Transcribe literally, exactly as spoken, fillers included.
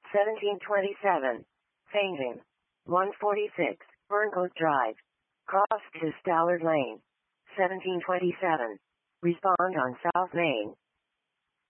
seventeen twenty-seven. Fainting. one forty-six. Burncoat Drive. Cross to Stallard Lane. seventeen twenty-seven. Respond on South Main.